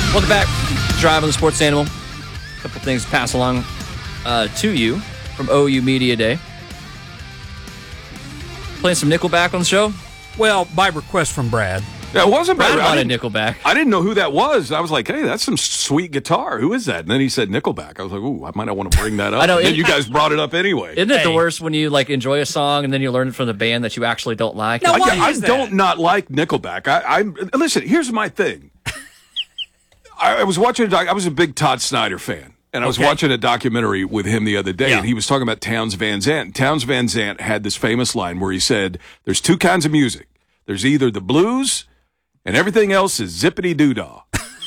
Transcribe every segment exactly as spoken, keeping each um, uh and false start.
Welcome back. Drive on the Sports Animal. A couple things to pass along uh, to you from O U Media Day. Playing some Nickelback on the show? Well, by request from Brad. Yeah, it wasn't Brad Brad. wanted I didn't- Nickelback. I didn't know who that was. I was like, hey, that's some sweet guitar. Who is that? And then he said Nickelback. I was like, ooh, I might not want to bring that up. I know, And then it- you guys brought it up anyway. Isn't it the Hey. worst when you like enjoy a song and then you learn it from the band that you actually don't like? No, Like, why I, I is that? don't not like Nickelback. I, I listen. Here's my thing. I, I was watching a doc. I was a big Todd Snyder fan, and I was Okay. watching a documentary with him the other day, Yeah. and he was talking about Townes Van Zandt. Townes Van Zandt had this famous line where he said, "There's two kinds of music. There's either the blues, and everything else is zippity doo dah."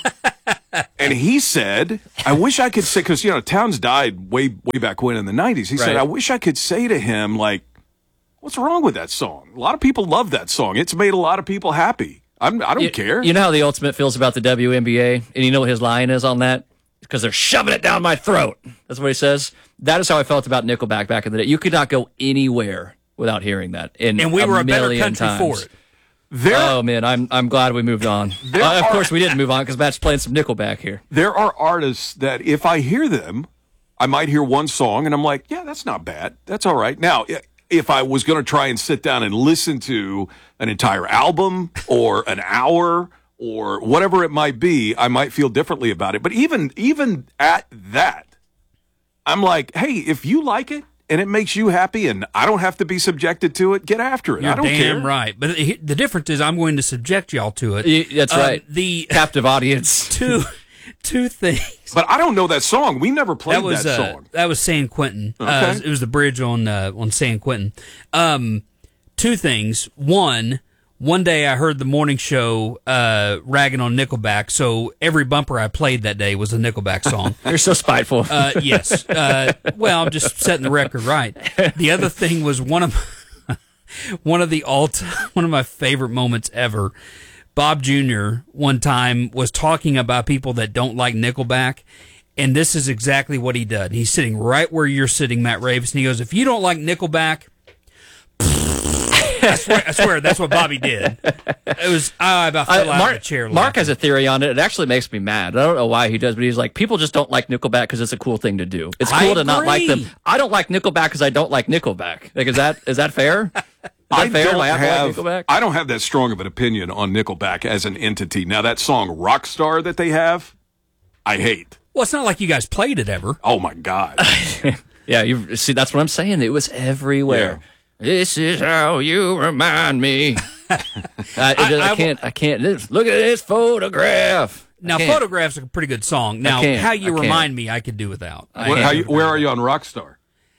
And he said, I wish I could say, because, you know, Townes died way, way back when in the nineties. He said, Right. I wish I could say to him, like, what's wrong with that song? A lot of people love that song. It's made a lot of people happy. I'm, I don't you, care. You know how the Ultimate feels about the W N B A? And you know what his line is on that? Because they're shoving it down my throat. That's what he says. That is how I felt about Nickelback back in the day. You could not go anywhere without hearing that. In And we a were a better million country times. for it. there, Oh, man, I'm I'm glad we moved on. Uh, of are- course, we didn't move on because Matt's playing some Nickelback here. there are artists that if I hear them, I might hear one song and I'm like, yeah, that's not bad. That's all right. Now, i- if I was going to try and sit down and listen to an entire album or an hour or whatever it might be, I might feel differently about it. But even even at that, I'm like, hey, if you like it and it makes you happy and I don't have to be subjected to it, get after it. You're I don't damn care. right. But the the difference is I'm going to subject y'all to it. Y- That's Um, right. The Captive audience. two two things. But I don't know that song. We never played That was that uh, song. that was San Quentin. Uh, Okay. it was the bridge on uh, on San Quentin. Um, two things. One, one day I heard the morning show uh, ragging on Nickelback, so every bumper I played that day was a Nickelback song. You're so spiteful. Uh, yes. Uh, well, I'm just setting the record right. The other thing was one of one of the all one of my favorite moments ever. Bob Junior one time was talking about people that don't like Nickelback, and this is exactly what he did. He's sitting right where you're sitting, Matt Ravis, and he goes, "If you don't like Nickelback." I swear, I swear, that's what Bobby did. It was I about fell Uh, out Mark, of the chair. Mark laughing. has a theory on it. It actually makes me mad. I don't know why he does, but he's like, people just don't like Nickelback because it's a cool thing to do. It's I cool to not like them. agree. I don't like Nickelback because I don't like Nickelback. Like, is that is that fair? Is that I fair? don't Do I have, have to like Nickelback? I don't have that strong of an opinion on Nickelback as an entity. Now that song Rockstar that they have, I hate. Well, it's not like you guys played it ever. Oh my god. Yeah, you see, that's what I'm saying. It was everywhere. This is how you remind me. I, I, I- I can't. I can't. This, look at this photograph. I Now, can't. Photograph's a pretty good song. Now, can't. how you I can't. remind me, I could do without. I What- can't how you, do where without. are you on Rockstar?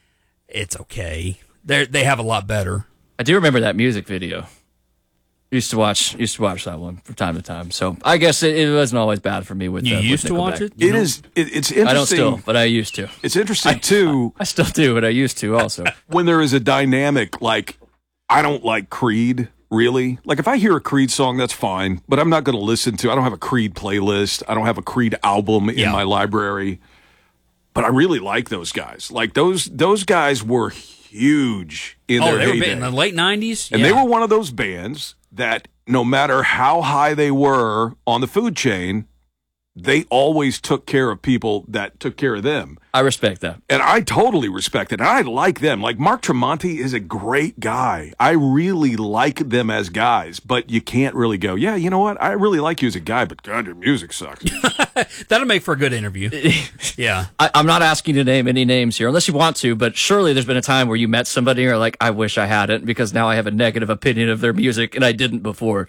It's okay. They they have a lot better. I do remember that music video. Used to watch. Used to watch that one from time to time. So I guess it, it wasn't always bad for me with. You uh, with used to watch Nickelback. it? You It don't- is. It, it's interesting. I don't still, but I used to. It's interesting too I still do, but I used to also. when there is a dynamic like I don't like Creed. Really, like if I hear a Creed song, that's fine, but I'm not going to listen to. I don't have a Creed playlist. I don't have a Creed album in Yeah. my library. But I really like those guys. Like those those guys were huge in Oh, their they were heyday. big in the late nineties. And they were one of those bands that no matter how high they were on the food chain, they always took care of people that took care of them. I respect that. And I totally respect it. And I like them. Like Mark Tremonti is a great guy. I really like them as guys, but you can't really go, yeah, you know what? I really like you as a guy, but God, your music sucks. That'll make for a good interview. Yeah. I, I'm not asking you to name any names here, unless you want to. But surely there's been a time where you met somebody and you're like, I wish I hadn't, because now I have a negative opinion of their music and I didn't before.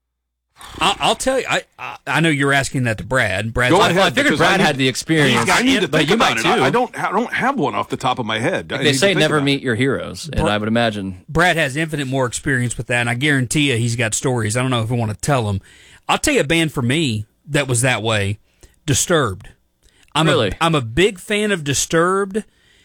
I'll, I'll tell you. I, I I know you're asking that to Brad. Brad, Go I, ahead. I figured because I Brad need- had the experience. I need to but think you about might it. too. I, I don't. I don't have one off the top of my head. I They need to say think never about it. meet your heroes, and I would imagine. Brad has infinite more experience with that, and I guarantee you he's got stories. I don't know if we want to tell them. I'll tell you a band for me that was that way. Disturbed. I'm Really? A, I'm a big fan of Disturbed.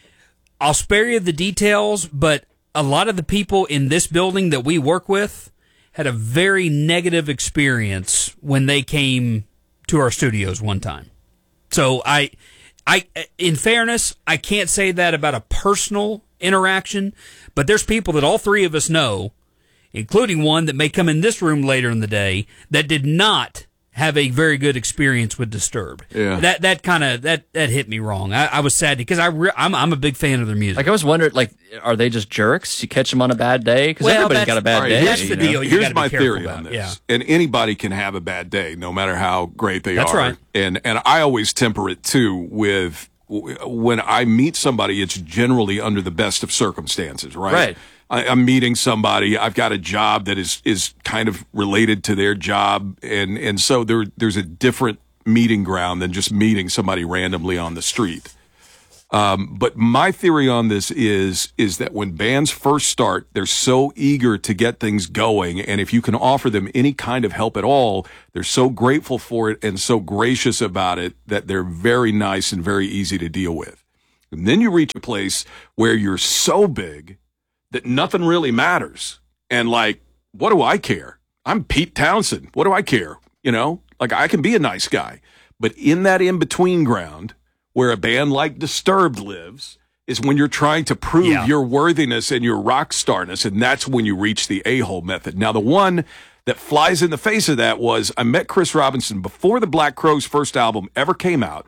I'll spare you the details, but a lot of the people in this building that we work with had a very negative experience when they came to our studios one time. So I, I, in fairness, I can't say that about a personal interaction, but there's people that all three of us know, including one that may come in this room later in the day, that did not have a very good experience with Disturbed. Yeah. That that kind of that that hit me wrong. I, I was sad because I re- I'm I'm a big fan of their music. Like I was wondering, like, are they just jerks? You catch them on a bad day because Well, everybody's that's- got a bad all right, day. that's you the know? deal. You Here's gotta be my careful theory about on it, this. yeah. And anybody can have a bad day, no matter how great they That's are. right. And and I always temper it too with w- when I meet somebody, it's generally under the best of circumstances, right? Right. I, I'm meeting somebody. I've got a job that is is kind of related to their job, and and so there there's a different meeting ground than just meeting somebody randomly on the street. Um, but my theory on this is is that when bands first start, they're so eager to get things going, and if you can offer them any kind of help at all, they're so grateful for it and so gracious about it that they're very nice and very easy to deal with. And then you reach a place where you're so big that nothing really matters. And like, what do I care? I'm Pete Townsend. What do I care? You know, like I can be a nice guy. But in that in-between ground where a band like Disturbed lives is when you're trying to prove Yeah. your worthiness and your rock starness. And that's when you reach the a-hole method. Now, the one that flies in the face of that was I met Chris Robinson before the Black Crowes' first album ever came out.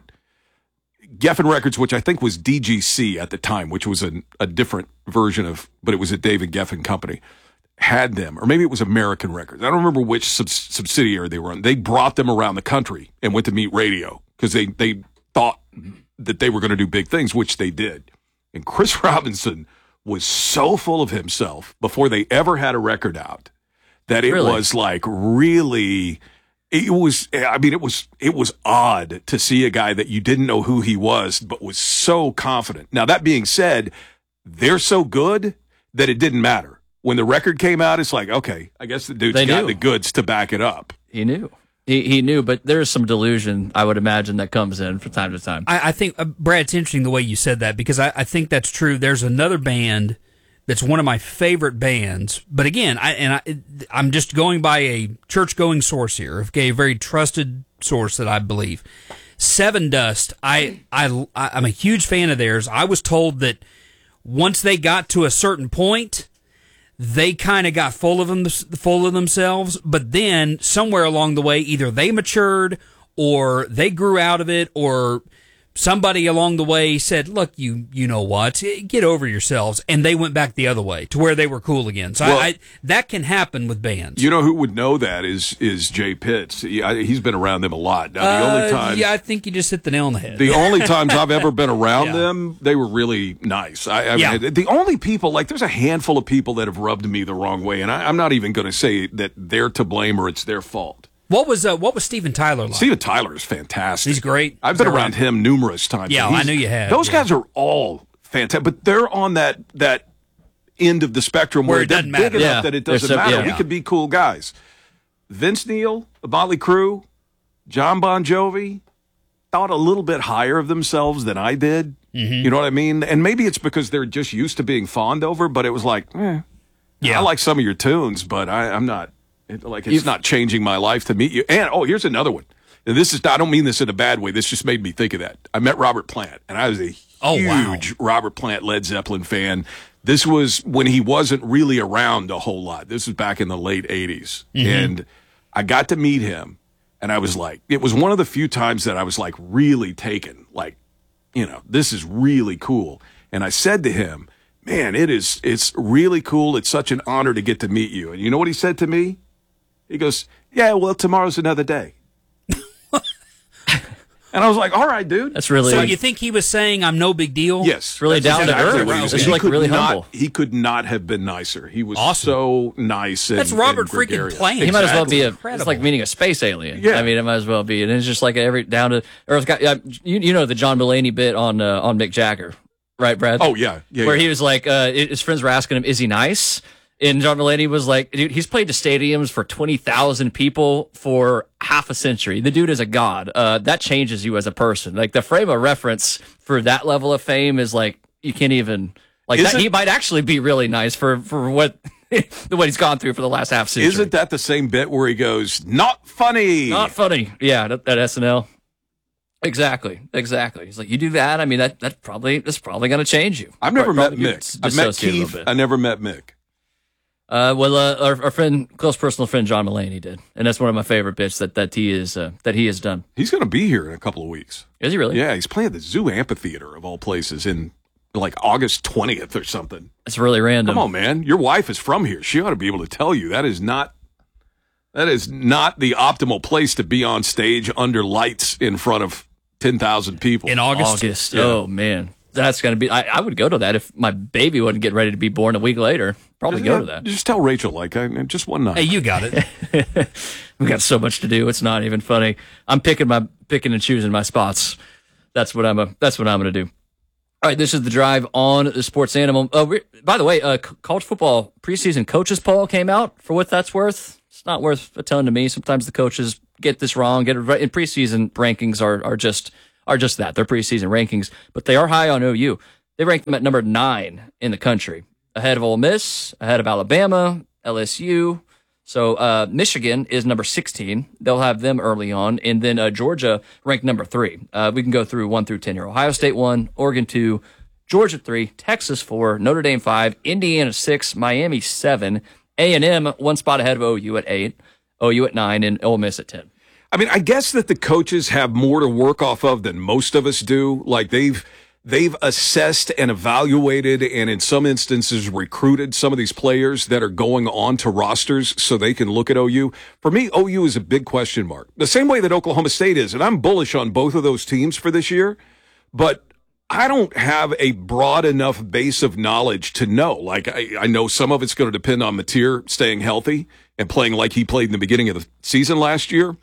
Geffen Records, which I think was D G C at the time, which was a, a different version of, but it was a David Geffen company, had them, or maybe it was American Records. I don't remember which sub- subsidiary they were on. They brought them around the country and went to meet radio because they, they thought that they were going to do big things, which they did. And Chris Robinson was so full of himself before they ever had a record out that it Really? was like really... It was, I mean, it was, it was odd to see a guy that you didn't know who he was, but was so confident. Now, that being said, they're so good that it didn't matter. When the record came out, it's like, okay, I guess the dude's They got knew. the goods to back it up. He knew. He he knew, but there's some delusion, I would imagine, that comes in from time to time. I, I think, uh, Brad, it's interesting the way you said that because I, I think that's true. There's another band that's one of my favorite bands, but again, I and I, I'm just going by a church-going source here, okay, a very trusted source that I believe. Seven Dust, I I I'm a huge fan of theirs. I was told that once they got to a certain point, they kind of got full of them, full of themselves. But then somewhere along the way, either they matured or they grew out of it, or somebody along the way said, look, you you know what, get over yourselves. And they went back the other way to where they were cool again. So Well, I, I, that can happen with bands. You know who would know that is is Jay Pitts. He, I, he's been around them a lot. Now, the only Uh, time, yeah, I think you just hit the nail on the head. the only times I've ever been around Yeah. them, they were really nice. I, I Yeah. mean, the only people, like, there's a handful of people that have rubbed me the wrong way, and I, I'm not even going to say that they're to blame or it's their fault. What was uh, what was Steven Tyler like? Steven Tyler is fantastic. He's great. I've Is been that around right? him numerous times. Yeah, He's- I knew you had, Those yeah. guys are all fantastic, but they're on that that end of the spectrum Where where, it they're doesn't big matter. enough Yeah, that it they're doesn't so- matter. yeah. We could be cool guys. Vince Neil, the Motley Crue, John Bon Jovi thought a little bit higher of themselves than I did. Mm-hmm. You know what I mean? And maybe it's because they're just used to being fawned over, but it was like, eh, Yeah. I like some of your tunes, but I, I'm not, it, like, it's not changing my life to meet you. And, oh, here's another one. And this is, I don't mean this in a bad way. This just made me think of that. I met Robert Plant, and I was a Oh, wow. huge Robert Plant Led Zeppelin fan. This was when he wasn't really around a whole lot. This was back in the late eighties. Mm-hmm. And I got to meet him, and I was like, it was one of the few times that I was like really taken, like, you know, this is really cool. And I said to him, man, it is, it's really cool. It's such an honor to get to meet you. And you know what he said to me? He goes, yeah, well, tomorrow's another day. And I was like, all right, dude. That's really So you think he was saying I'm no big deal? Yes. really That's down to exactly earth. what he was It's saying. like He could really not- humble. He could not have been nicer. He was Awesome. so nice. And, That's Robert and freaking gregarious. Plant. He might as well be a. Incredible. It's like meeting a space alien. Yeah. I mean, it might as well be. And it's just like every down to earth guy. Yeah, you, you know the John Mulaney bit on uh, on Mick Jagger, right, Brad? Oh, yeah. yeah Where yeah. he was like, uh, his friends were asking him, "Is he nice?" And John Mulaney was like, "Dude, he's played to stadiums for twenty thousand people for half a century. The dude is a god. Uh, that changes you as a person. Like the frame of reference for that level of fame is like you can't even like that. Isn't- He might actually be really nice for for what what he's gone through for the last half century. Isn't that the same bit where he goes, not funny? Not funny. Yeah, that, that S N L. Exactly, exactly. He's like, you do that. I mean, that that probably that's probably going to change you. I've never met Probably Mick. dis- I've met dissociate a little Keith. bit. I never met Mick. Uh, well, uh, our, our friend, close personal friend John Mulaney did, and that's one of my favorite bits that that he is uh, that he has done. He's going to be here in a couple of weeks. Is he really? Yeah, he's playing the Zoo Amphitheater of all places in like August twentieth or something. It's really random. Come on, man. Your wife is from here. She ought to be able to tell you that is not that is not the optimal place to be on stage under lights in front of ten thousand people. In August? August. Yeah. Oh, man. That's going to be, I, I would go to that if my baby wasn't getting ready to be born a week later. Probably go to that. Just tell Rachel, like, I, just one night. Hey, you got it. We've got so much to do. It's not even funny. I'm picking my picking and choosing my spots. That's what I'm a, that's what I'm going to do. All right, this is the drive on the Sports Animal. Uh, we, by the way, uh, college football preseason coaches poll came out. For what that's worth, it's not worth a ton to me. Sometimes the coaches get this wrong. Get it right. And preseason rankings are are just are just that. They're preseason rankings, but they are high on O U. They ranked them at number nine in the country, ahead of Ole Miss, ahead of Alabama, L S U. So uh, Michigan is number sixteen. They'll have them early on. And then uh, Georgia ranked number three. Uh, we can go through one through ten here. Ohio State one, Oregon two, Georgia three, Texas four, Notre Dame five, Indiana six, Miami seven, A and M one spot ahead of O U at eight, O U at nine, and Ole Miss at ten. I mean, I guess that the coaches have more to work off of than most of us do. Like they've they've assessed and evaluated and in some instances recruited some of these players that are going on to rosters so they can look at O U. For me, O U is a big question mark. The same way that Oklahoma State is. And I'm bullish on both of those teams for this year. But I don't have a broad enough base of knowledge to know. Like, I, I know some of it's going to depend on Mateer staying healthy and playing like he played in the beginning of the season last year.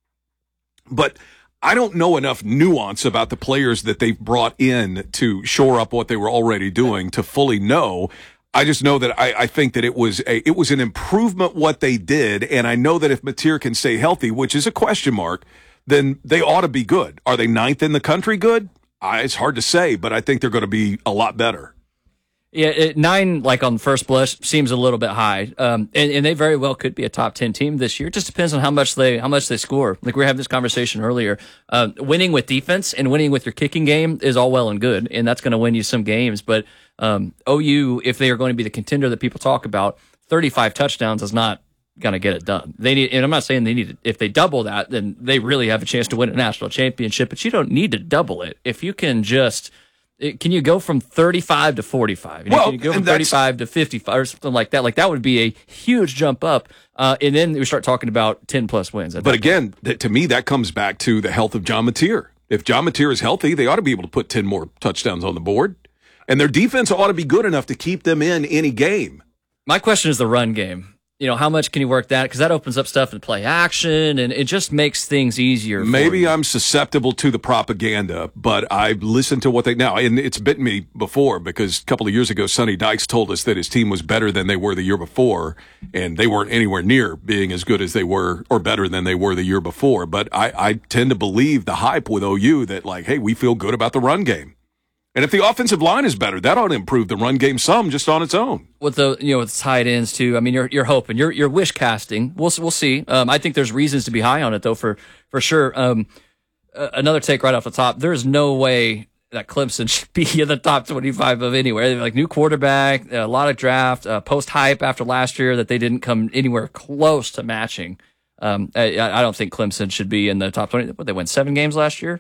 But I don't know enough nuance about the players that they've brought in to shore up what they were already doing to fully know. I just know that I, I think that it was a it was an improvement what they did, and I know that if Mateer can stay healthy, which is a question mark, then they ought to be good. Are they ninth in the country good? Uh, it's hard to say, but I think they're going to be a lot better. Yeah, it, nine, like on first blush, seems a little bit high, um, and, and they very well could be a top ten team this year. It just depends on how much they how much they score. Like we were having this conversation earlier, uh, winning with defense and winning with your kicking game is all well and good, and that's going to win you some games. But um, O U, if they are going to be the contender that people talk about, thirty-five touchdowns is not going to get it done. They need, and I'm not saying they need it. If they double that, then they really have a chance to win a national championship. But you don't need to double it if you can just. Can you go from thirty-five to forty-five? You know, Well, can you go from and that's- thirty-five to fifty-five or something like that? Like that would be a huge jump up. Uh, and then we start talking about ten plus wins. But again, th- to me, that comes back to the health of John Mateer. If John Mateer is healthy, they ought to be able to put ten more touchdowns on the board. And their defense ought to be good enough to keep them in any game. My question is the run game. You know, how much can you work that? Because that opens up stuff in play action, and it just makes things easier. For Maybe you. I'm susceptible to the propaganda, but I've listened to what they now, and it's bitten me before because a couple of years ago, Sonny Dykes told us that his team was better than they were the year before, and they weren't anywhere near being as good as they were or better than they were the year before. But I, I tend to believe the hype with O U that, like, hey, we feel good about the run game. And if the offensive line is better, that ought to improve the run game some just on its own. With the you know with tight ends too. I mean, you're you're hoping, you're you're wish casting. We'll we'll see. Um, I think there's reasons to be high on it though, for for sure. Um, uh, another take right off the top. There's no way that Clemson should be in the top twenty-five of anywhere. They're like new quarterback, a lot of draft, uh, post hype after last year that they didn't come anywhere close to matching. Um, I, I don't think Clemson should be in the top twenty. What, they won seven games last year.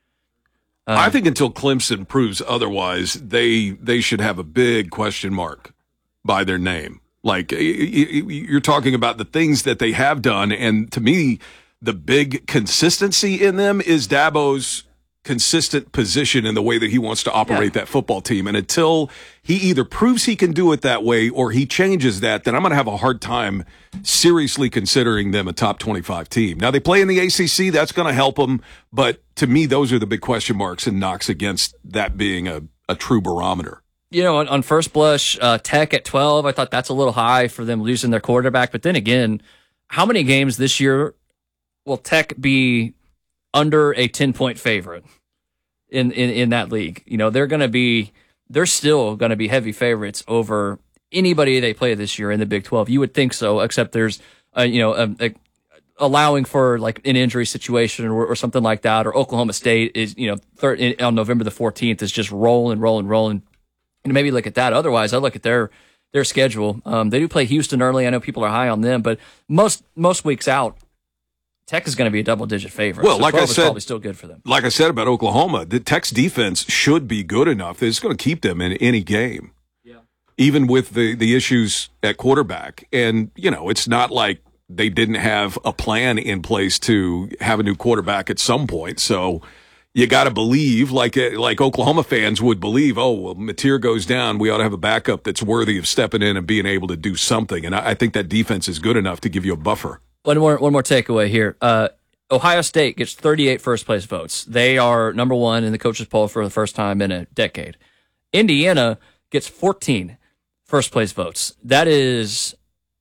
Um, I think until Clemson proves otherwise, they they should have a big question mark by their name. Like, you're talking about the things that they have done, and to me, the big consistency in them is Dabo's consistent position in the way that he wants to operate yeah. that football team. And until he either proves he can do it that way or he changes that, then I'm going to have a hard time seriously considering them a top twenty-five team. Now, they play in the A C C. That's going to help them. But to me, those are the big question marks and knocks against that being a, a true barometer. You know, on, on first blush, uh, Tech at twelve, I thought that's a little high for them losing their quarterback. But then again, how many games this year will Tech be under a ten-point favorite in, in, in that league? You know, they're going to be, they're still going to be heavy favorites over anybody they play this year in the Big twelve. You would think so, except there's, uh, you know, a, a, allowing for like an injury situation or, or something like that. Or Oklahoma State is, you know, third, in, on November the fourteenth is just rolling, rolling, rolling. And maybe look at that. Otherwise, I look at their their schedule. Um, they do play Houston early. I know people are high on them, but most most weeks out, Tech is going to be a double-digit favorite. Well, so like I said, probably still good for them. Like I said about Oklahoma, the Tech's defense should be good enough that it's going to keep them in any game, yeah. even with the, the issues at quarterback. And, you know, it's not like they didn't have a plan in place to have a new quarterback at some point. So you got to believe, like like Oklahoma fans would believe, oh, well, Mateer goes down, we ought to have a backup that's worthy of stepping in and being able to do something. And I, I think that defense is good enough to give you a buffer. One more, one more takeaway here. Uh, Ohio State gets thirty-eight first-place votes. They are number one in the coaches' poll for the first time in a decade. Indiana gets fourteen first-place votes. That is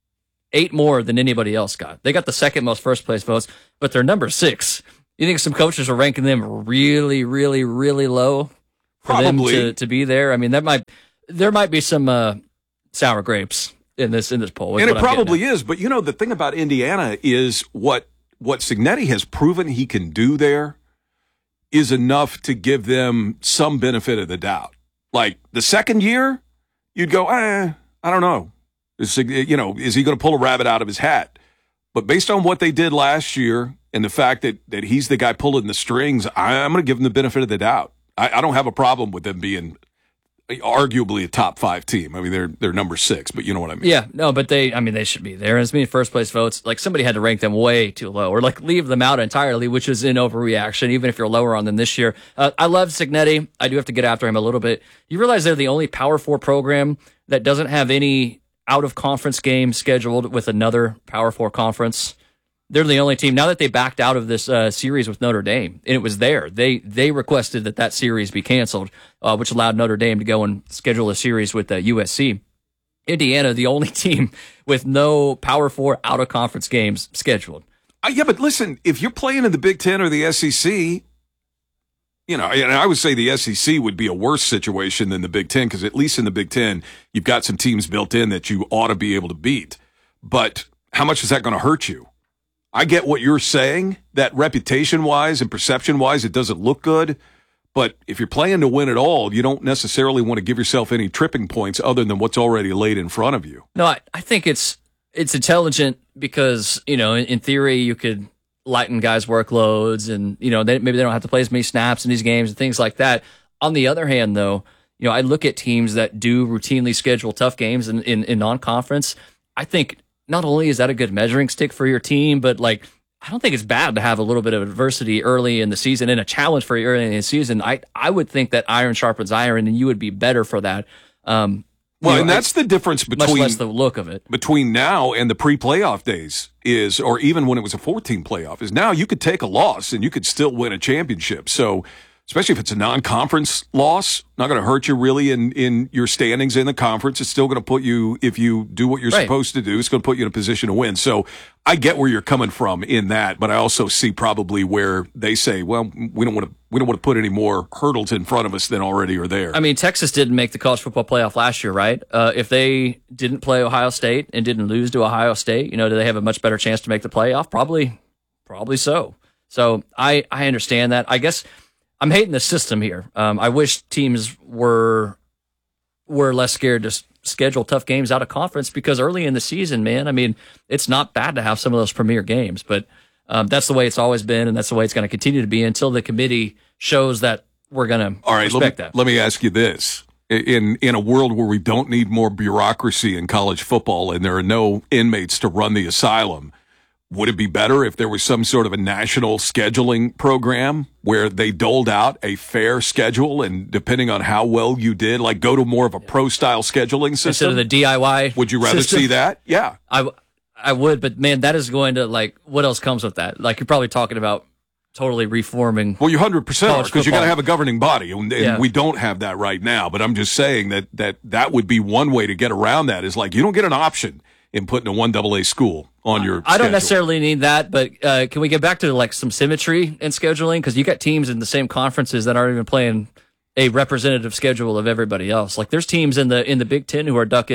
eight more than anybody else got. They got the second most first-place votes, but they're number six. You think some coaches are ranking them really, really, really low for Probably. them to, to be there? I mean, that might there might be some uh, sour grapes in this in this poll. And it probably is, but you know, the thing about Indiana is what what Cignetti has proven he can do there is enough to give them some benefit of the doubt. Like the second year, you'd go, eh, I don't know. Is, you know, is he going to pull a rabbit out of his hat? But based on what they did last year and the fact that that he's the guy pulling the strings, I, I'm going to give him the benefit of the doubt. I, I don't have a problem with them being arguably a top five team. I mean, they're they're number six, but you know what I mean. Yeah, no, but they, I mean, they should be there. As many first place votes, like somebody had to rank them way too low, or like leave them out entirely, which is an overreaction. Even if you're lower on them this year, uh, I love Cignetti. I do have to get after him a little bit. You realize they're the only Power Four program that doesn't have any out of conference games scheduled with another Power Four conference. They're the only team now that they backed out of this uh, series with Notre Dame, and it was there. They they requested that that series be canceled, uh, which allowed Notre Dame to go and schedule a series with uh, U S C. Indiana, the only team with no Power Four out of conference games scheduled. Uh, yeah, but listen, if you're playing in the Big Ten or the S E C, you know, and I would say the S E C would be a worse situation than the Big Ten because at least in the Big Ten, you've got some teams built in that you ought to be able to beat. But how much is that going to hurt you? I get what you're saying, that reputation-wise and perception-wise, it doesn't look good. But if you're playing to win it all, you don't necessarily want to give yourself any tripping points other than what's already laid in front of you. No, I, I think it's it's intelligent because, you know, in, in theory, you could lighten guys' workloads and, you know, they, maybe they don't have to play as many snaps in these games and things like that. On the other hand, though, you know, I look at teams that do routinely schedule tough games in, in, in non-conference. I think not only is that a good measuring stick for your team, but like I don't think it's bad to have a little bit of adversity early in the season and a challenge for you early in the season. I I would think that iron sharpens iron, and you would be better for that. Um, well, you know, and that's the difference between much less the look of it between now and the pre-playoff days is, or even when it was a fourteen playoff, is now you could take a loss and you could still win a championship. So. Especially if it's a non-conference loss, not going to hurt you really in, in your standings in the conference. It's still going to put you, if you do what you're right. supposed to do, it's going to put you in a position to win. So I get where you're coming from in that, but I also see probably where they say, well, we don't want to we don't want to put any more hurdles in front of us than already are there. I mean, Texas didn't make the college football playoff last year, right? Uh, if they didn't play Ohio State and didn't lose to Ohio State, you know, do they have a much better chance to make the playoff? Probably, probably so. So I, I understand that. I guess I'm hating the system here. Um, I wish teams were were less scared to s- schedule tough games out of conference because early in the season, man, I mean, it's not bad to have some of those premier games, but um, that's the way it's always been, and that's the way it's going to continue to be until the committee shows that we're going to All right, respect let me, that. Let me ask you this. In in a world where we don't need more bureaucracy in college football and there are no inmates to run the asylum, would it be better if there was some sort of a national scheduling program where they doled out a fair schedule and depending on how well you did, like go to more of a pro-style scheduling system? Instead of the D I Y Would you rather system? see that? Yeah. I, I would, but man, that is going to, like, what else comes with that? Like, you're probably talking about totally reforming. Well, you one hundred percent are, because you got to football. have a governing body, and, and Yeah. we don't have that right now. But I'm just saying that, that that would be one way to get around that is like you don't get an option in putting a one double A school on your I don't schedule. necessarily need that, but uh, can we get back to like some symmetry in scheduling? Because you got teams in the same conferences that aren't even playing a representative schedule of everybody else. Like there's teams in the in the Big Ten who are ducking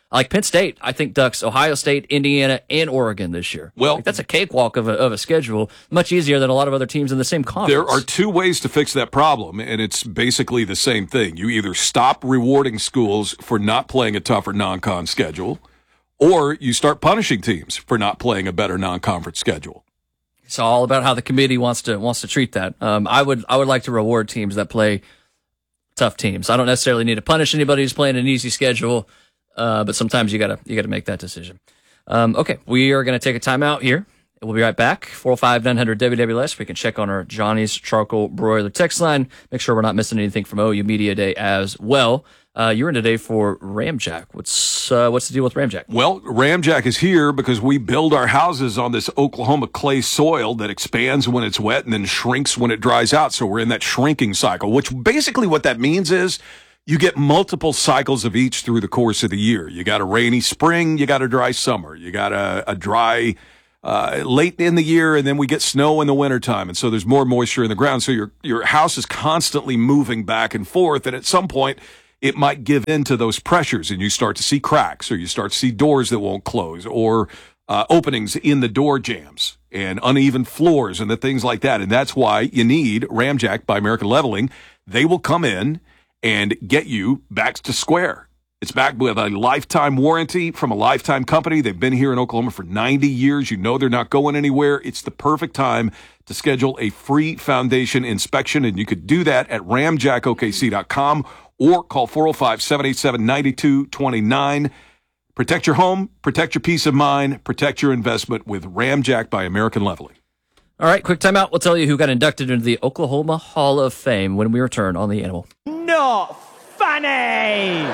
Like Penn State, I think ducks Ohio State, Indiana, and Oregon this year. Well, like that's a cakewalk of a, of a schedule, much easier than a lot of other teams in the same conference. There are two ways to fix that problem, and it's basically the same thing. You either stop rewarding schools for not playing a tougher non-con schedule, or you start punishing teams for not playing a better non-conference schedule. It's all about how the committee wants to wants to treat that. Um, I would I would like to reward teams that play tough teams. I don't necessarily need to punish anybody who's playing an easy schedule. Uh, but sometimes you gotta you gotta make that decision. Um, okay, we are gonna take a timeout here. We'll be right back. four oh five, nine hundred, W W L S. We can check on our Johnny's Charcoal Broiler text line. Make sure we're not missing anything from O U Media Day as well. Uh, you're in today for Ramjack. What's uh, what's the deal with Ramjack? Well, Ramjack is here because we build our houses on this Oklahoma clay soil that expands when it's wet and then shrinks when it dries out. So we're in that shrinking cycle, which basically what that means is you get multiple cycles of each through the course of the year. You got a rainy spring, you got a dry summer, you got a, a dry uh, late in the year, and then we get snow in the wintertime. And so there's more moisture in the ground. So your your house is constantly moving back and forth. And at some point, it might give in to those pressures, and you start to see cracks, or you start to see doors that won't close, or uh, openings in the door jams, and uneven floors, and the things like that. And that's why you need Ramjack by American Leveling. They will come in and get you back to square. It's backed with a lifetime warranty from a lifetime company. They've been here in Oklahoma for ninety years. You know they're not going anywhere. It's the perfect time to schedule a free foundation inspection, and you could do that at ramjack o k c dot com or call four oh five, seven eight seven, nine two two nine. Protect your home, protect your peace of mind, protect your investment with Ramjack by American Leveling. All right, quick timeout. We'll tell you who got inducted into the Oklahoma Hall of Fame when we return on The Animal. Not funny!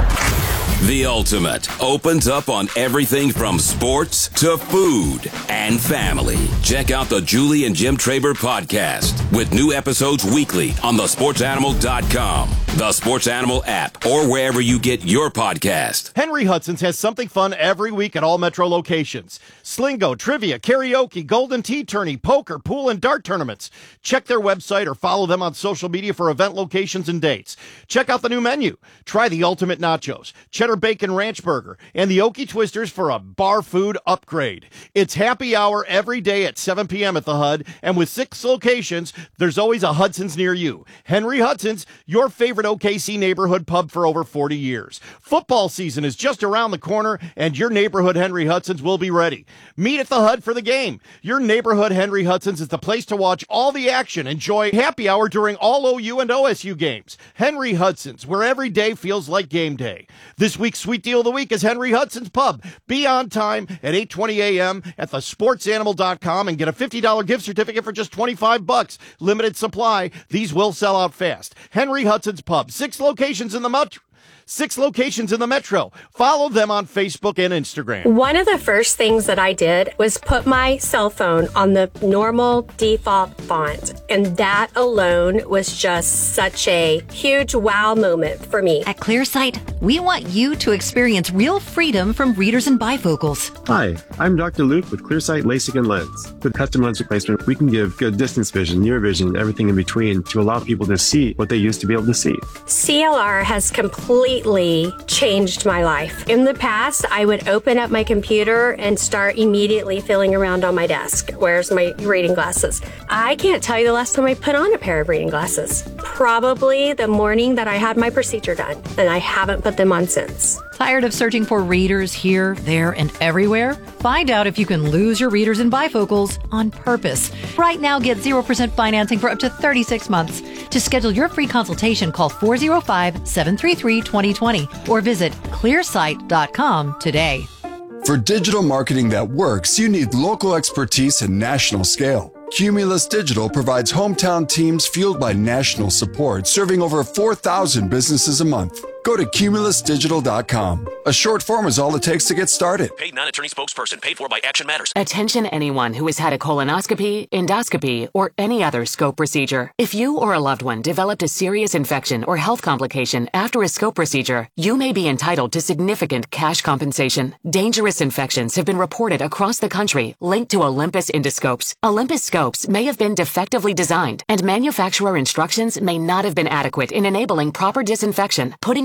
The Ultimate opens up on everything from sports to food and family. Check out the Julie and Jim Traber podcast with new episodes weekly on the sports animal dot com, the Sports Animal app, or wherever you get your podcast. Henry Hudson's has something fun every week at all metro locations. Slingo, trivia, karaoke, golden tea tourney, poker, pool, and dart tournaments. Check their website or follow them on social media for event locations and dates. Check out the new menu. Try the Ultimate Nachos, Cheddar Bacon Ranch Burger, and the Okie Twisters for a bar food upgrade. It's happy hour every day at seven p.m. at the H U D, and with six locations, there's always a Hudson's near you. Henry Hudson's, your favorite O K C neighborhood pub for over forty years. Football season is just around the corner, and your neighborhood Henry Hudson's will be ready. Meet at the H U D for the game. Your neighborhood Henry Hudson's is the place to watch all the action. Enjoy happy hour during all O U and O S U games. Henry Hudson's, where every day feels like game day. This week's sweet deal of the week is Henry Hudson's Pub. Be on time at eight twenty a.m. at the sports animal dot com and get a fifty dollars gift certificate for just twenty-five bucks. Limited supply. These will sell out fast. Henry Hudson's Pub. Six locations in the metro. Six locations in the metro. Follow them on Facebook and Instagram. One of the first things that I did was put my cell phone on the normal default font. And that alone was just such a huge wow moment for me. At ClearSight, we want you to experience real freedom from readers and bifocals. Hi, I'm Doctor Luke with ClearSight LASIK and Lens. With custom lens replacement, we can give good distance vision, near vision, everything in between to allow people to see what they used to be able to see. C L R has completely changed my life. In the past, I would open up my computer and start immediately feeling around on my desk. Where's my reading glasses? I can't tell you the last time I put on a pair of reading glasses. Probably the morning that I had my procedure done, and I haven't put them on since. Tired of searching for readers here, there, and everywhere? Find out if you can lose your readers and bifocals on purpose. Right now, get zero percent financing for up to thirty-six months. To schedule your free consultation, call four oh five, seven three three, two oh two oh or visit clear sight dot com today. For digital marketing that works, you need local expertise and national scale. Cumulus Digital provides hometown teams fueled by national support, serving over four thousand businesses a month. Go to cumulus digital dot com. A short form is all it takes to get started. Paid non-attorney spokesperson. Paid for by Action Matters. Attention anyone who has had a colonoscopy, endoscopy, or any other scope procedure. If you or a loved one developed a serious infection or health complication after a scope procedure, you may be entitled to significant cash compensation. Dangerous infections have been reported across the country linked to Olympus endoscopes. Olympus scopes may have been defectively designed, and manufacturer instructions may not have been adequate in enabling proper disinfection, putting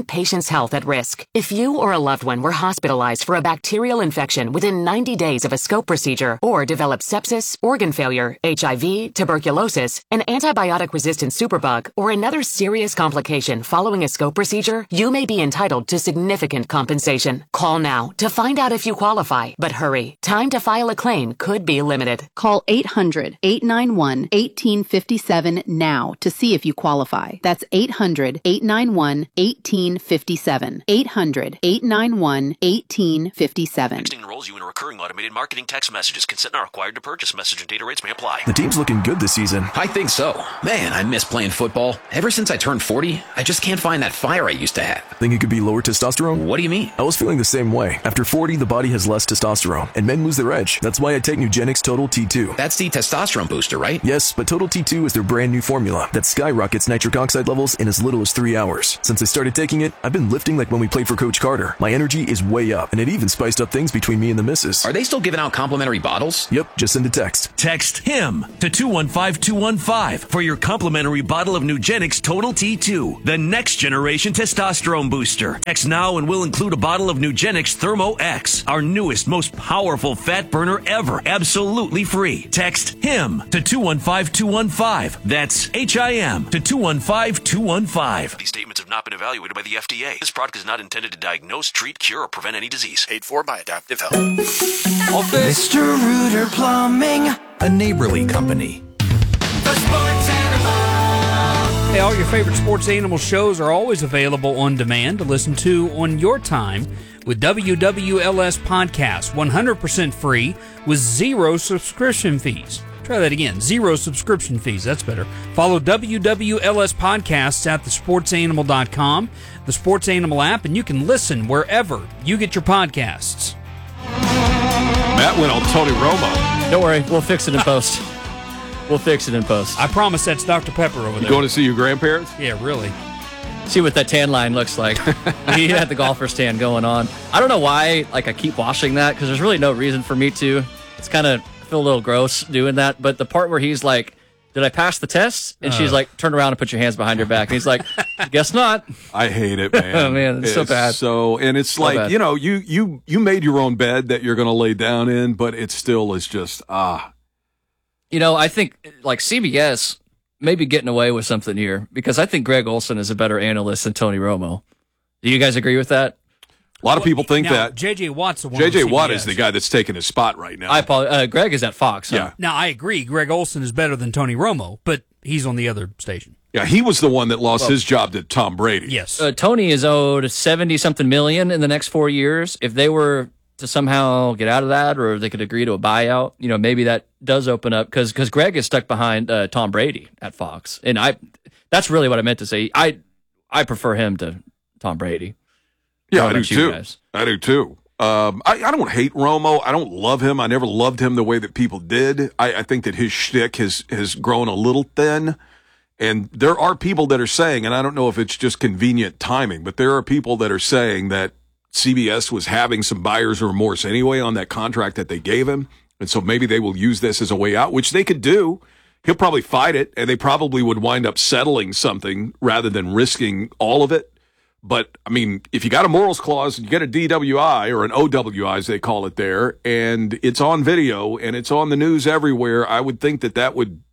putting patients' health at risk. If you or a loved one were hospitalized for a bacterial infection within ninety days of a scope procedure or developed sepsis, organ failure, H I V, tuberculosis, an antibiotic-resistant superbug, or another serious complication following a scope procedure, you may be entitled to significant compensation. Call now to find out if you qualify, but hurry. Time to file a claim could be limited. Call eight hundred, eight nine one, one eight five seven now to see if you qualify. That's eight hundred, eight nine one, one eight five seven. eight hundred, eight nine one, one eight five seven. Texting enrolls you in a recurring automated marketing text messages. Consent not required to purchase. Message and data rates may apply. The team's looking good this season. I think so. Man, I miss playing football. Ever since I turned forty, I just can't find that fire I used to have. Think it could be lower testosterone? What do you mean? I was feeling the same way. After forty, the body has less testosterone, and men lose their edge. That's why I take Nugenix Total T two. That's the testosterone booster, right? Yes, but Total T two is their brand new formula that skyrockets nitric oxide levels in as little as three hours. Since I started taking it, I've been lifting like when we played for Coach Carter. My energy is way up, and it even spiced up things between me and the missus. Are they still giving out complimentary bottles? Yep, just send a text. Text HIM to two one five two one five for your complimentary bottle of Nugenix Total T two, the next generation testosterone booster. Text now and we'll include a bottle of Nugenix Thermo X, our newest, most powerful fat burner ever, absolutely free. Text HIM to two one five two one five. That's H I M to two one five two one five. These statements have not been evaluated by the F D A. This product is not intended to diagnose, treat, cure, or prevent any disease. Paid for by Adaptive Health. Mister Rooter Plumbing, a neighborly company. the sports animal. Hey, all your favorite Sports Animal shows are always available on demand to listen to on your time with W W L S Podcasts, one hundred percent free with zero subscription fees. Try that again. Zero subscription fees. That's better. Follow W W L S Podcasts at the sports animal dot com, the Sports Animal app, and you can listen wherever you get your podcasts. Matt went on Tony Romo. Don't worry. We'll fix it in post. We'll fix it in post. I promise that's Doctor Pepper over You there. going to see your grandparents? Yeah, really. See what that tan line looks like. He had the golfer stand going on. I don't know why like I keep washing that because there's really no reason for me to. It's kind of feel a little gross doing that. But the part where he's like, did I pass the test? And uh. she's like, turn around and put your hands behind your back. And he's like, guess not. I hate it, man. Oh, man, it's, it's so bad. So, and it's so like, bad. you know, you, you, you made your own bed that you're going to lay down in, but it still is just, ah. You know, I think like C B S may be getting away with something here because I think Greg Olson is a better analyst than Tony Romo. Do you guys agree with that? A lot of people think now, that. J J Watt's the one. J J on Watt C B S. is the guy that's taking his spot right now. I apologize. Uh, Greg is at Fox. Huh? Yeah. Now, I agree. Greg Olson is better than Tony Romo, but he's on the other station. Yeah, he was the one that lost Well, his job to Tom Brady. Yes. Uh, Tony is owed seventy-something million in the next four years. If they were to somehow get out of that or they could agree to a buyout, you know, maybe that does open up because because Greg is stuck behind uh, Tom Brady at Fox. And I that's really what I meant to say. I I prefer him to Tom Brady. Yeah, How I do about you too. guys? I do too. Um, I, I don't hate Romo. I don't love him. I never loved him the way that people did. I, I think that his shtick has, has grown a little thin. And there are people that are saying, and I don't know if it's just convenient timing, but there are people that are saying that C B S was having some buyer's remorse anyway on that contract that they gave him. And so maybe they will use this as a way out, which they could do. He'll probably fight it, and they probably would wind up settling something rather than risking all of it. But, I mean, if you got a morals clause and you get a D W I or an O W I, as they call it there, and it's on video and it's on the news everywhere, I would think that that would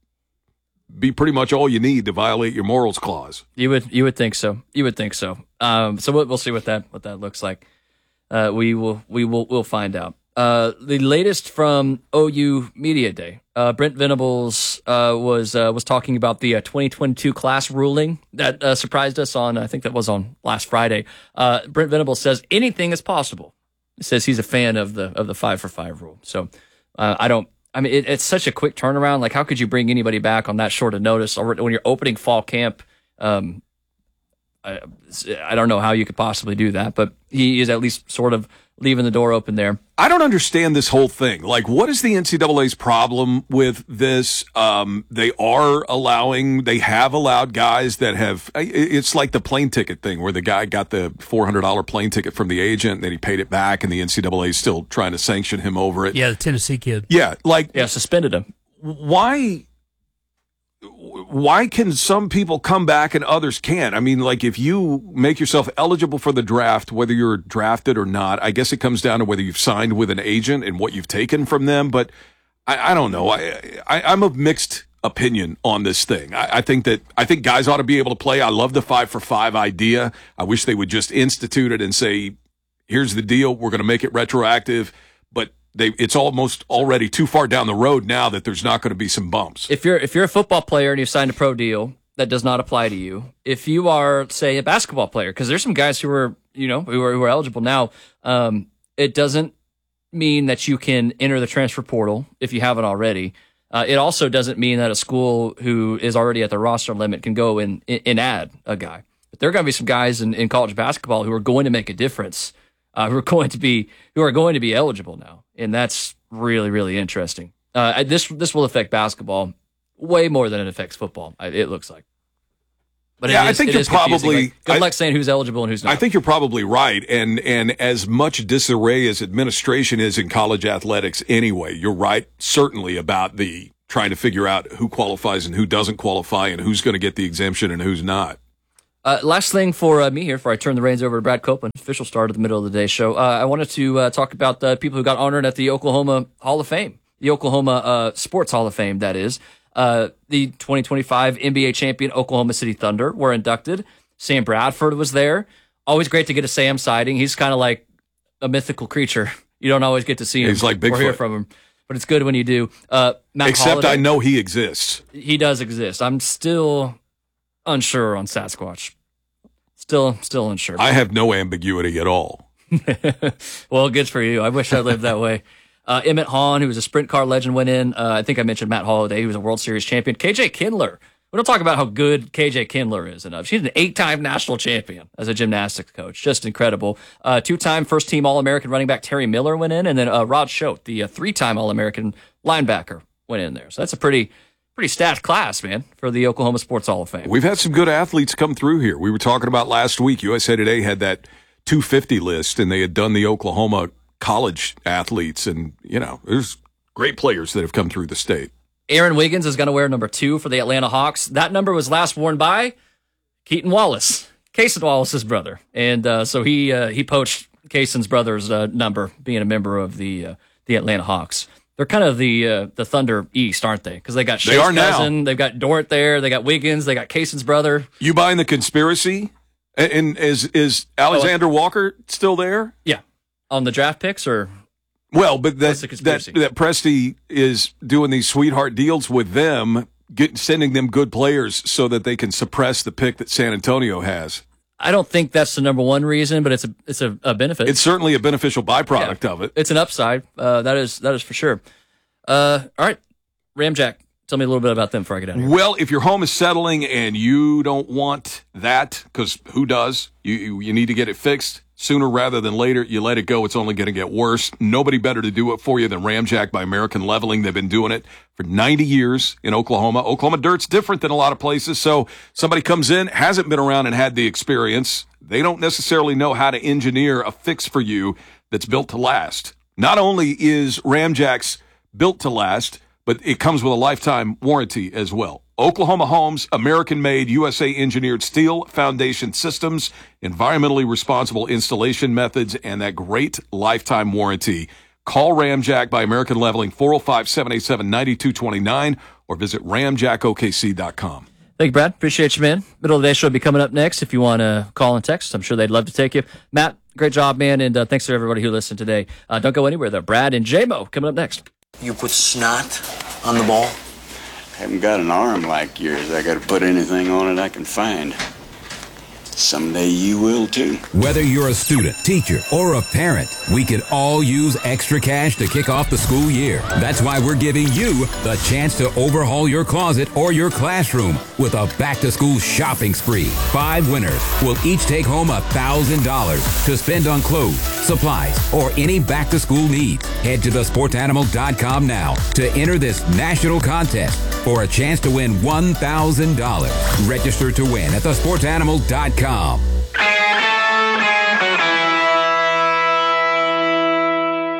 be pretty much all you need to violate your morals clause. You would you would think so. You would think so. Um, so we'll, we'll see what that what that looks like. Uh, we will we will we'll find out. Uh, the latest from O U Media Day. Uh, Brent Venables uh, was uh, was talking about the uh, twenty twenty-two class ruling that uh, surprised us on. I think that was on last Friday. Uh, Brent Venables says anything is possible. He says he's a fan of the of the five for five rule. So uh, I don't. I mean, it, it's such a quick turnaround. Like, how could you bring anybody back on that short of notice? Or when you're opening fall camp, um, I, I don't know how you could possibly do that. But he is at least sort of leaving the door open there. I don't understand this whole thing. Like, what is the N C double A's problem with this? Um, they are allowing, they have allowed guys that have, it's like the plane ticket thing where the guy got the four hundred dollars plane ticket from the agent and then he paid it back and the N C double A is still trying to sanction him over it. Yeah, the Tennessee kid. Yeah, like. Yeah, suspended him. Why? why can some people come back and others can't? I mean, like if you make yourself eligible for the draft, whether you're drafted or not, I guess it comes down to whether you've signed with an agent and what you've taken from them. But I, I don't know. I, I, I'm of mixed opinion on this thing. I, I think that I think guys ought to be able to play. I love the five for five idea. I wish they would just institute it and say, here's the deal. We're going to make it retroactive. But They, it's almost already too far down the road now that there's not going to be some bumps. If you're if you're a football player and you've signed a pro deal, that does not apply to you. If you are, say, a basketball player, because there's some guys who are, you know, who are, who are eligible now, um, it doesn't mean that you can enter the transfer portal if you haven't already. Uh, it also doesn't mean that a school who is already at the roster limit can go and, and add a guy. But there are going to be some guys in, in college basketball who are going to make a difference, uh, who are going to be who are going to be eligible now. And that's really, really interesting. Uh, this this will affect basketball way more than it affects football, it looks like. But yeah, it is, I think it you're is confusing. probably Like, good I, luck saying who's eligible and who's not. I think you're probably right. And and as much disarray as administration is in college athletics anyway, you're right, certainly about the trying to figure out who qualifies and who doesn't qualify and who's going to get the exemption and who's not. Uh, last thing for uh, me here, before I turn the reins over to Brad Copeland, official start at the middle of the day show, uh, I wanted to uh, talk about the people who got honored at the Oklahoma Hall of Fame, the Oklahoma uh, Sports Hall of Fame, that is. Uh, the twenty twenty-five N B A champion Oklahoma City Thunder were inducted. Sam Bradford was there. Always great to get a Sam sighting. He's kind of like a mythical creature. You don't always get to see him. He's like Bigfoot. Or hear from him. But it's good when you do. Uh, Matt Except Holiday, I know he exists. He does exist. I'm still unsure on Sasquatch. Still, still unsure. I have no ambiguity at all. Well, good for you. I wish I lived that way. Uh, Emmett Hahn, who was a sprint car legend, went in. Uh, I think I mentioned Matt Holliday, who was a World Series champion. K J Kindler. We don't talk about how good K J Kindler is enough. She's an eight-time national champion as a gymnastics coach. Just incredible. Uh, two-time first-team All-American running back Terry Miller went in, and then uh, Rod Schote, the uh, three-time All-American linebacker, went in there. So that's a pretty pretty stacked class, man, for the Oklahoma Sports Hall of Fame. We've had some good athletes come through here. We were talking about last week. U S A Today had that two fifty list, and they had done the Oklahoma college athletes, and, you know, there's great players that have come through the state. Aaron Wiggins is going to wear number two for the Atlanta Hawks. That number was last worn by Keaton Wallace, Cason Wallace's brother. And uh, so he uh, he poached Cason's brother's uh, number, being a member of the uh, the Atlanta Hawks. They're kind of the uh, the Thunder East, aren't they? Because they got Shay's They are now. cousin, they've got Dort there, they got Wiggins, they got Cason's brother. You buying the conspiracy? And, and is is Alexander oh, Walker still there? Yeah. On the draft picks, or? Well, but that, that, that Presti is doing these sweetheart deals with them, get, sending them good players so that they can suppress the pick that San Antonio has. I don't think that's the number one reason, but it's a it's a, a benefit. It's certainly a beneficial byproduct yeah. of it. It's an upside. Uh, that is that is for sure. Uh, all right, Ramjack, tell me a little bit about them before I get out of here. Well, if your home is settling and you don't want that, because who does? You, you you need to get it fixed sooner rather than later. You let it go, it's only going to get worse. Nobody better to do it for you than Ramjack by American Leveling. They've been doing it for ninety years in Oklahoma. Oklahoma dirt's different than a lot of places, so somebody comes in, hasn't been around and had the experience. They don't necessarily know how to engineer a fix for you that's built to last. Not only is Ramjack's built to last, but it comes with a lifetime warranty as well. Oklahoma Homes, American-made, U S A-engineered steel foundation systems, environmentally responsible installation methods, and that great lifetime warranty. Call Ramjack by American Leveling, four oh five, seven eight seven, nine two two nine, or visit ramjack O K C dot com. Thank you, Brad. Appreciate you, man. Middle of the day show will be coming up next if you want to call and text. I'm sure they'd love to take you. Matt, great job, man, and uh, thanks to everybody who listened today. Uh, don't go anywhere, though. Brad and J-Mo coming up next. You put snot on the ball? Haven't got an arm like yours. I got to put anything on it I can find. Someday you will, too. Whether you're a student, teacher, or a parent, we could all use extra cash to kick off the school year. That's why we're giving you the chance to overhaul your closet or your classroom with a back-to-school shopping spree. Five winners will each take home one thousand dollars to spend on clothes, supplies, or any back-to-school needs. Head to the sports animal dot com now to enter this national contest for a chance to win one thousand dollars. Register to win at the sports animal dot com.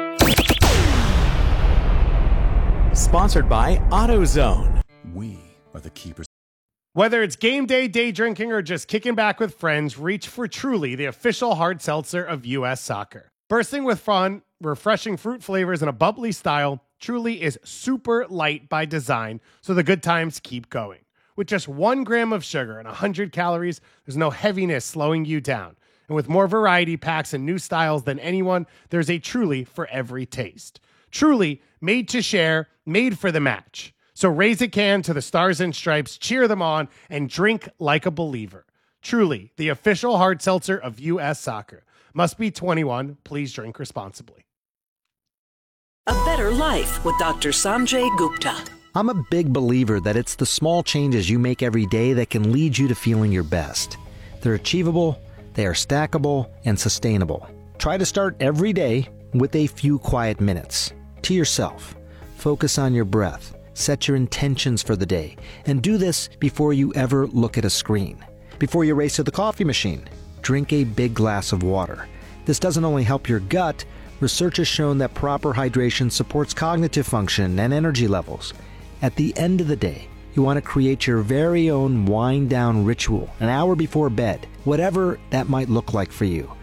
Sponsored by AutoZone. We are the keepers. Whether it's game day, day drinking, or just kicking back with friends, reach for Truly, the official hard seltzer of U S Soccer. Bursting with fun, refreshing fruit flavors, and a bubbly style, Truly is super light by design, so the good times keep going. With just one gram of sugar and one hundred calories, there's no heaviness slowing you down. And with more variety packs and new styles than anyone, there's a Truly for every taste. Truly, made to share, made for the match. So raise a can to the Stars and Stripes, cheer them on, and drink like a believer. Truly, the official hard seltzer of U S Soccer. Must be twenty-one. Please drink responsibly. A better life with Doctor Sanjay Gupta. I'm a big believer that it's the small changes you make every day that can lead you to feeling your best. They're achievable, they are stackable, and sustainable. Try to start every day with a few quiet minutes. To yourself. Focus on your breath. Set your intentions for the day. And do this before you ever look at a screen. Before you race to the coffee machine, drink a big glass of water. This doesn't only help your gut, research has shown that proper hydration supports cognitive function and energy levels. At the end of the day, you want to create your very own wind-down ritual an hour before bed, whatever that might look like for you.